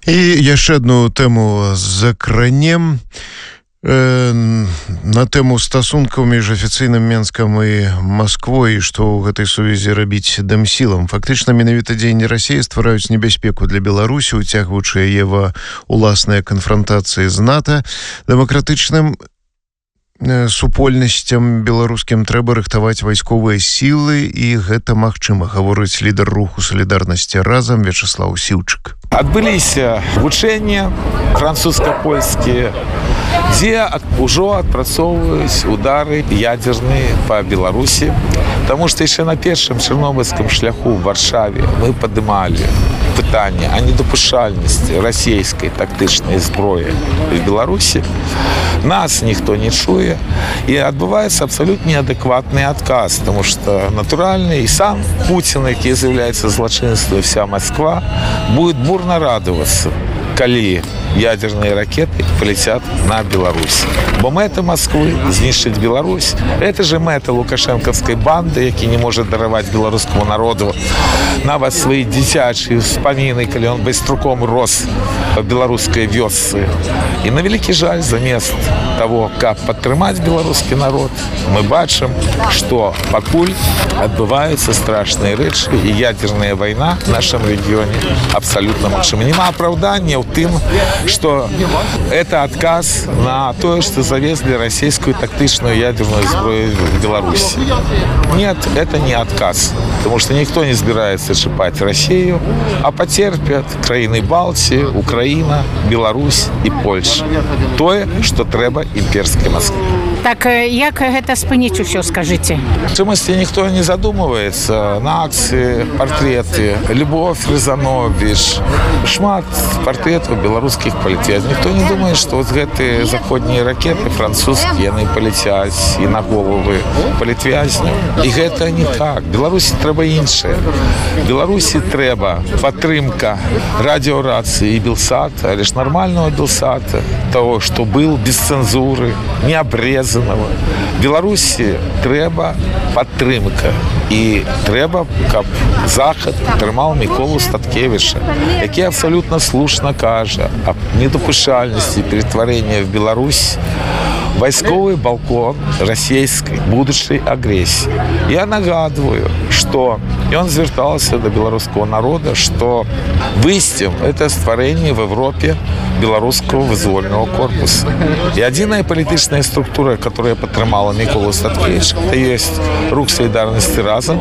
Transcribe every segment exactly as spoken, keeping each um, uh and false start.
І яшчэ одну тэму закранем. На тэму стасункаў між афіцыйным Менскам і Масквой, і што ў гэтай сувязі рабіць дэмсілам. Фактычна, менавіта дзеянні Расіі ствараюць небяспеку для Беларусі, уцягваючы яе ва уласныя канфрантацыі з НАТО. Дэмакратычным супольнасцям беларускім трэба рыхтаваць вайсковыя сілы, і гэта магчыма, гаворыць лідар руху салідарнасці разам Вячеслав Сіўчык. Адбыліся вучэнні французска-польскія, дзе ўжо адпрацоўваюць удары ядзерныя па Беларусі, таму што яшчэ на першым чарнобыльскім шляху ў Варшаве мы падымалі пытанне о недопушальнасці расійскай тактычнай зброі в Беларусі. Нас ніхто не чуе, і адбываецца абсалютна неадэкватны адказ, тому што натуральна і сам Путін, які з'яўляецца злачынствам, вся Москва будет бурно радоваться, калі ядерные ракеты полетят на Беларусь. Бо мэта Москвы знішчыць Беларусь. Это же мэта лукашэнкаўскай банды, які не может дараваць беларускаму народу нават свои дзіцячыя ўспаміны, калі он байструком рос в беларускай вёсцы. І на вялікі жаль, замест того, каб падтрымаць беларускі народ, мы бачым, што пакуль адбываюцца страшныя рэчы, і ядерная вайна в нашем рэгіёне абсалютна магчыма. Нема апраўдання ў тым, что это отказ на то, что завезли российскую тактичную ядерную сброю в Беларусь. Нет, это не отказ, потому что никто не собирается шипать Россию, а потерпят краины Балтии, Украина, Беларусь и Польша. То, что трэба имперской Москве. Так, як гэта спыніць усё, скажите? Чымсьці никто не задумывается на акции, портреты. Любовь Рязанович, шмат портретов белорусских палітвязняў. Ніхто не думае, што вот гэтыя заходнія ракеты французскія, яны паляцяць і на головы палітвязняў. І гэта не так. Беларусі трэба іншае. Беларусі трэба падтрымка радиорации и Белсата, але ж нормального Белсата, того, что был без цензуры, не обрезанного. Беларусі трэба падтрымка. І трэба, каб Захад трымаў Міколу Статкевіча, які абсолютно слушна кажа об недопушальности перетворения в Беларусь войсковый балкон российской будущей агрессии. Я нагадываю, что и он звертался до белорусского народа, что выстем это створение в Европе белорусского вызвольного корпуса. И единая политическая структура, которая подтримала Миколу Статкевича, это есть рух солидарности разом.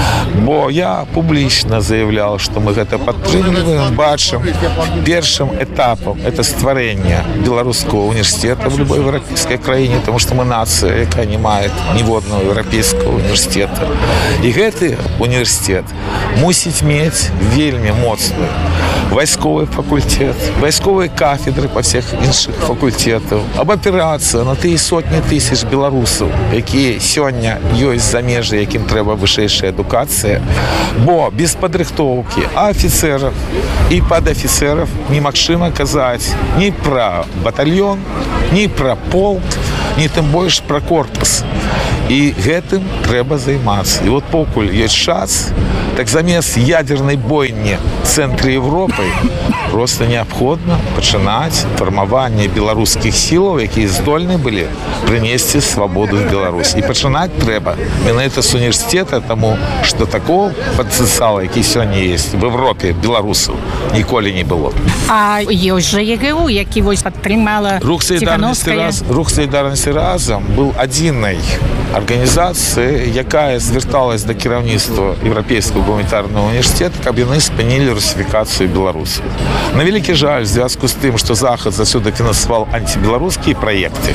Бо я публично заявлял, что мы это подтримываем, бачим. Первым этапом это створение белорусского университета в любой европейской краине, потому что мы нация, яка не мает ніводного европейского университета. И этот университет мусить иметь вельми моцный войсковый факультет, войсковые кафедры по всех інших факультетов, об операцию на ті сотні тисяч білорусів, які сьогодні є за межі, яким треба вища едукація, бо без підрихтовки офіцерів і подофіцерів немагчыма казати ні про батальйон, ні про полк, ні тим більше про корпус. І гэтым трэба займацца. І вот покуль ёсць час, так замест ядернай бойні в цэнтры Европы просто неабходна пачынаць фармаванне беларускіх сілаў, якія здольны былі прынесці свабоду в Беларусь. І пачынаць трэба менавіта з універсітэта, таму што такого патэнцыяла, які сёння ёсць в Европе беларусаў, ніколі не было. А ёсць жа ЕГУ, які вось падтрымала рух солідарнасці раз, рух солідарнасці разам быў адзінай организации, якая зверталась до кіраўніцтва Европейского гуманитарного университета, каб яны спынілі русифікацыю беларусаў. На вялікі жаль, в звязку з тым, што Захад заўсёды фінансаваў антибеларускія проекты,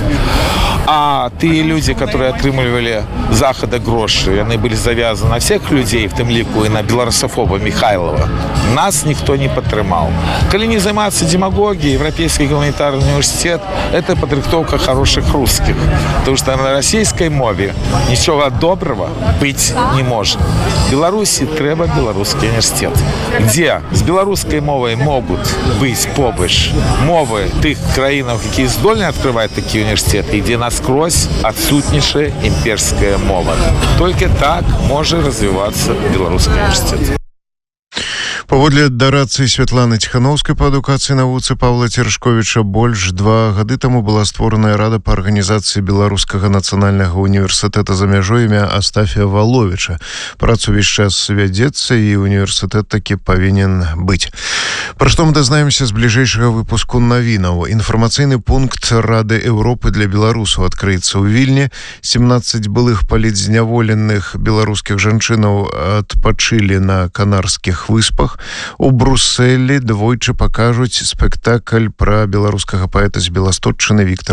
а тыя людзі, которые атрымлівалі Захада грошы, яны былі завязаны на всех людей, в тым ліку і на беларусафоба Михайлова, нас ніхто не падтрымаў. Калі не займацца демагогіяй, Европейский гуманитарный университет – это падрыхтоўка хороших русских, потому что на российской мове нічога доброго быць не может. Беларусі трэба беларускі університет, где з беларускай мовай могут быть побач мовы тых краінаў, якія здольны открывать такие университеты, где насквозь отсутнічае имперская мова. Только так может развиваться белорусский университет. Паводле дарацыі Святланы Ціхановскай па адукацыі навуцы Павла Церашковіча больш два гады таму была створаная рада па арганізацыі Беларускага нацыянальнага універсітэта за мяжой імя Астафія Валовіча. Працу увесь час вядзецца і універсітэт такі павінен быць. Пра што мы дазнаемся з бліжэйшага выпуску навінаў. Інфармацыйны пункт Рады Еўропы для беларусаў адкрыецца ў Вільні. семнадцаць былых палітзняволеных беларускіх жанчынаў адпачылі на Канарскіх выспах. У Брусэлі двойчы пакажуць спектакль пра беларускага паэта з Беластотчыны Віктара